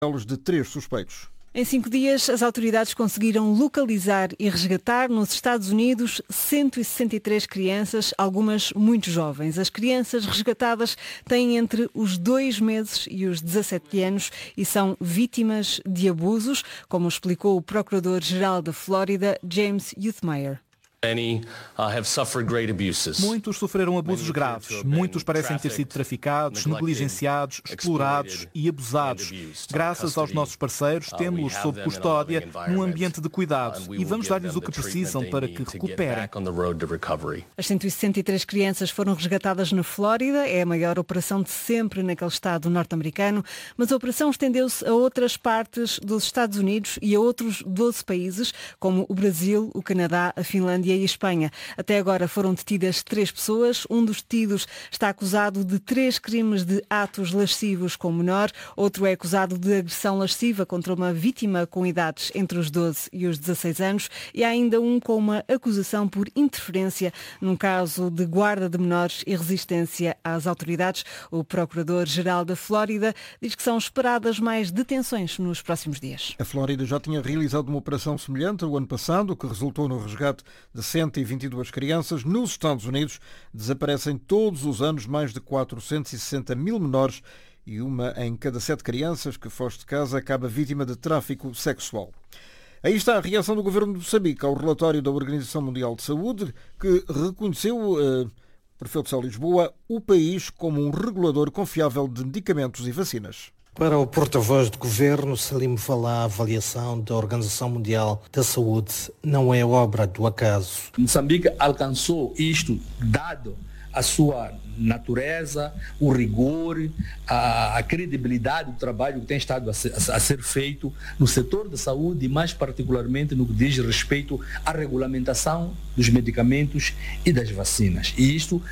de 3 suspeitos. Em 5 dias, as autoridades conseguiram localizar e resgatar nos Estados Unidos 163 crianças, algumas muito jovens. As crianças resgatadas têm entre os 2 meses e os 17 anos e são vítimas de abusos, como explicou o Procurador-Geral da Flórida, James Youthmeyer. Muitos sofreram abusos graves. Muitos parecem ter sido traficados, negligenciados, explorados e abusados. Graças aos nossos parceiros, temos-los sob custódia num ambiente de cuidado e vamos dar-lhes o que precisam para que recuperem. As 163 crianças foram resgatadas na Flórida. É a maior operação de sempre naquele estado norte-americano, mas a operação estendeu-se a outras partes dos Estados Unidos e a outros 12 países, como o Brasil, o Canadá, a Finlândia e a Espanha. Até agora foram detidas 3 pessoas. Um dos detidos está acusado de 3 crimes de atos lascivos com menor. Outro é acusado de agressão lasciva contra uma vítima com idades entre os 12 e os 16 anos. E há ainda um com uma acusação por interferência num caso de guarda de menores e resistência às autoridades. O Procurador-Geral da Flórida diz que são esperadas mais detenções nos próximos dias. A Flórida já tinha realizado uma operação semelhante o ano passado, que resultou no resgate de 122 crianças. Nos Estados Unidos desaparecem todos os anos mais de 460 mil menores e uma em cada 7 crianças que foge de casa acaba vítima de tráfico sexual. Aí está a reação do governo de Moçambique ao relatório da Organização Mundial de Saúde, que reconheceu, Perfil de Céu Lisboa, o país como um regulador confiável de medicamentos e vacinas. Para o porta-voz do Governo, Salim Falá, a avaliação da Organização Mundial da Saúde não é obra do acaso. Moçambique alcançou isto dado a sua natureza, o rigor, a credibilidade do trabalho que tem estado a ser feito no setor da saúde e mais particularmente no que diz respeito à regulamentação dos medicamentos e das vacinas. E isto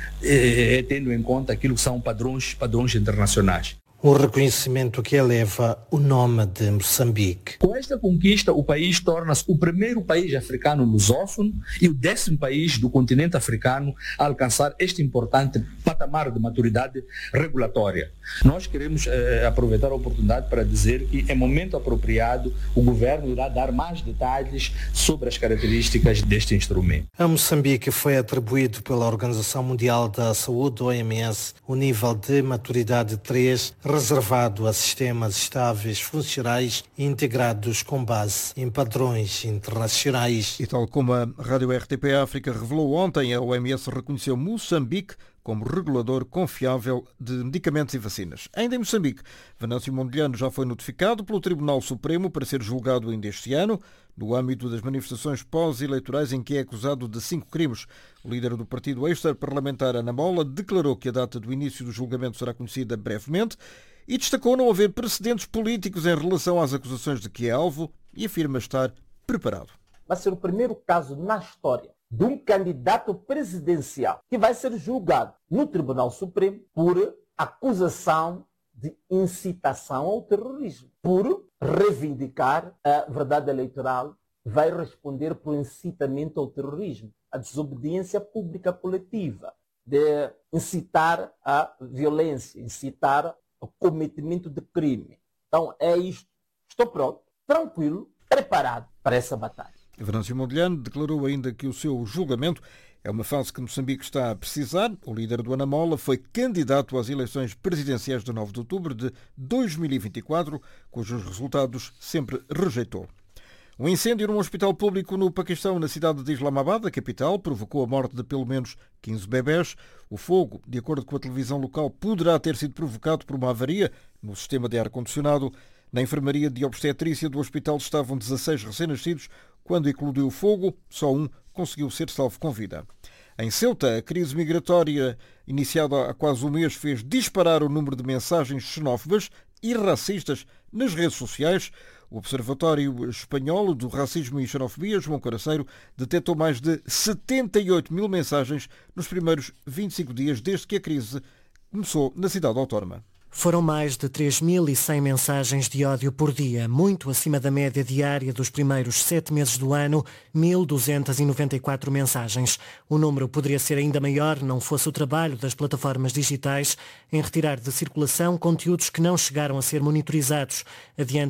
é tendo em conta aquilo que são padrões internacionais. Um reconhecimento que eleva o nome de Moçambique. Com esta conquista, o país torna-se o primeiro país africano lusófono e o 10º país do continente africano a alcançar este importante patamar de maturidade regulatória. Nós queremos aproveitar a oportunidade para dizer que, em momento apropriado, o Governo irá dar mais detalhes sobre as características deste instrumento. A Moçambique foi atribuído pela Organização Mundial da Saúde, OMS, o nível de maturidade 3, reservado a sistemas estáveis, funcionais e integrados com base em padrões internacionais. E tal como a Rádio RTP África revelou ontem, a OMS reconheceu Moçambique como regulador confiável de medicamentos e vacinas. Ainda em Moçambique, Venâncio Mondlane já foi notificado pelo Tribunal Supremo para ser julgado ainda este ano, no âmbito das manifestações pós-eleitorais em que é acusado de 5 crimes. O líder do partido extra-parlamentar, Ana Mola, declarou que a data do início do julgamento será conhecida brevemente e destacou não haver precedentes políticos em relação às acusações de que é alvo e afirma estar preparado. Vai ser o primeiro caso na história de um candidato presidencial que vai ser julgado no Tribunal Supremo por acusação de incitação ao terrorismo, por reivindicar a verdade eleitoral, vai responder por incitamento ao terrorismo, a desobediência pública coletiva, de incitar a violência, incitar o cometimento de crime. Então é isto. Estou pronto, tranquilo, preparado para essa batalha. Venâncio Mondlane declarou ainda que o seu julgamento é uma fase que Moçambique está a precisar. O líder do Ana Mola foi candidato às eleições presidenciais de 9 de outubro de 2024, cujos resultados sempre rejeitou. Um incêndio num hospital público no Paquistão, na cidade de Islamabad, a capital, provocou a morte de pelo menos 15 bebés. O fogo, de acordo com a televisão local, poderá ter sido provocado por uma avaria no sistema de ar-condicionado. Na enfermaria de obstetrícia do hospital estavam 16 recém-nascidos. Quando eclodiu o fogo, só um conseguiu ser salvo com vida. Em Ceuta, a crise migratória iniciada há quase um mês fez disparar o número de mensagens xenófobas e racistas nas redes sociais. O Observatório Espanhol do Racismo e Xenofobia, João Caraceiro, detectou mais de 78 mil mensagens nos primeiros 25 dias desde que a crise começou na cidade autónoma. Foram mais de 3.100 mensagens de ódio por dia, muito acima da média diária dos primeiros 7 meses do ano, 1.294 mensagens. O número poderia ser ainda maior, não fosse o trabalho das plataformas digitais em retirar de circulação conteúdos que não chegaram a ser monitorizados. Adiante